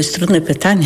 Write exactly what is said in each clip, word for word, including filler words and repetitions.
jest trudne pytanie.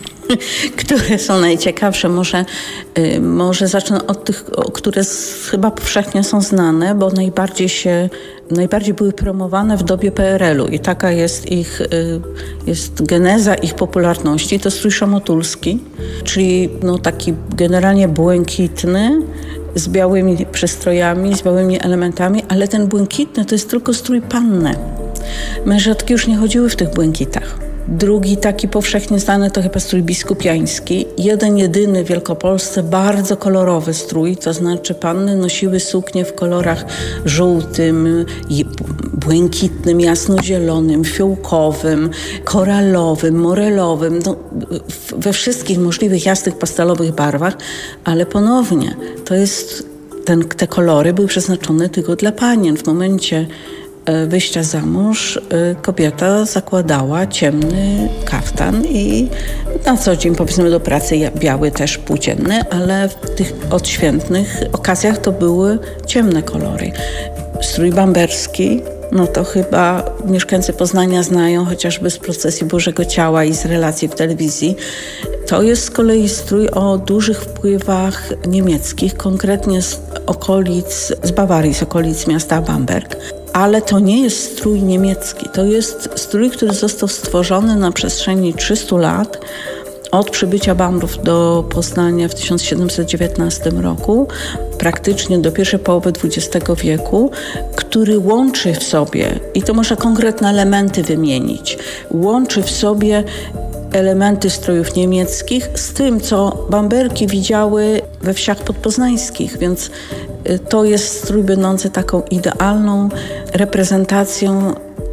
Które są najciekawsze. Może, y, może zacznę od tych, które z, chyba powszechnie są znane, bo najbardziej się, najbardziej były promowane w dobie P R L u i taka jest ich, y, jest geneza ich popularności. To strój szamotulski, czyli no, taki generalnie błękitny, z białymi przestrojami, z białymi elementami, ale ten błękitny to jest tylko strój panny. Mężatki już nie chodziły w tych błękitach. Drugi taki powszechnie znany to chyba strój biskupiański. Jeden, jedyny w Wielkopolsce bardzo kolorowy strój, to znaczy panny nosiły suknie w kolorach żółtym, błękitnym, jasnozielonym, fiołkowym, koralowym, morelowym, no, we wszystkich możliwych jasnych pastelowych barwach, ale ponownie to jest, ten, te kolory były przeznaczone tylko dla panien. W momencie wyjścia za mąż kobieta zakładała ciemny kaftan i na co dzień powiedzmy do pracy biały też płócienny, ale w tych odświętnych okazjach to były ciemne kolory. Strój bamberski, no to chyba mieszkańcy Poznania znają chociażby z procesji Bożego Ciała i z relacji w telewizji. To jest z kolei strój o dużych wpływach niemieckich, konkretnie z okolic, z Bawarii, z okolic miasta Bamberg. Ale to nie jest strój niemiecki. To jest strój, który został stworzony na przestrzeni trzystu lat od przybycia Bambrów do Poznania w tysiąc siedemset dziewiętnastym roku, praktycznie do pierwszej połowy dwudziestego wieku, który łączy w sobie, i to można konkretne elementy wymienić, łączy w sobie elementy strojów niemieckich z tym, co Bamberki widziały we wsiach podpoznańskich, więc to jest strój będący taką idealną reprezentacją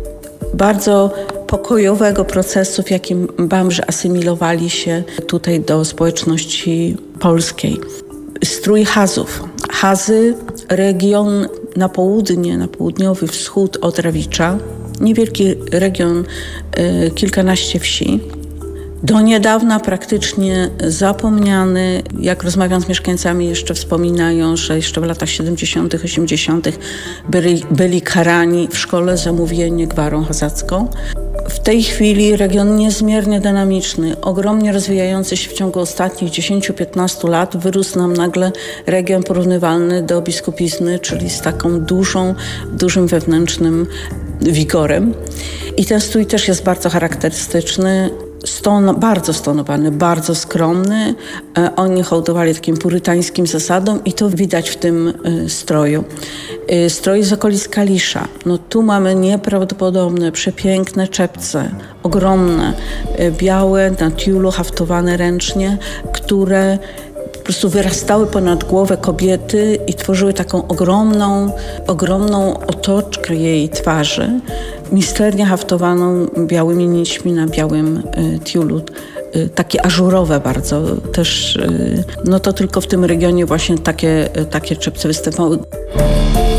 bardzo pokojowego procesu, w jakim Bambrzy asymilowali się tutaj do społeczności polskiej. Strój Chazów. Chazy, region na południe, na południowy wschód od Rawicza. Niewielki region, y, kilkanaście wsi. Do niedawna praktycznie zapomniany. Jak rozmawiam z mieszkańcami, jeszcze wspominają, że jeszcze w latach siedemdziesiątych, osiemdziesiątych byli, byli karani w szkole za mówienie gwarą chazacką. W tej chwili region niezmiernie dynamiczny, ogromnie rozwijający się w ciągu ostatnich dziesięciu do piętnastu lat. Wyrósł nam nagle region porównywalny do biskupizny, czyli z taką dużą, dużym wewnętrznym wigorem. I ten strój też jest bardzo charakterystyczny. Ston, bardzo stonowany, bardzo skromny. E, oni hołdowali takim purytańskim zasadom i to widać w tym e, stroju. E, stroj z okolic Kalisza. No tu mamy nieprawdopodobne, przepiękne czepce, ogromne, e, białe, na tiulu haftowane ręcznie, które po prostu wyrastały ponad głowę kobiety i tworzyły taką ogromną, ogromną otoczkę jej twarzy, misternie haftowaną białymi nićmi na białym y, tiulu. Y, takie ażurowe bardzo też. Y, no to tylko w tym regionie właśnie takie, y, takie czepce występowały.